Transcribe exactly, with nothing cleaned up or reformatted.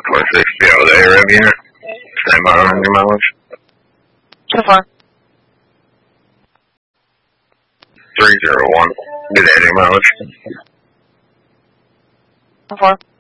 twenty-six, be out of the A R M unit. Stand by on your mileage. So far. three zero one. Get eighty mileage. So far.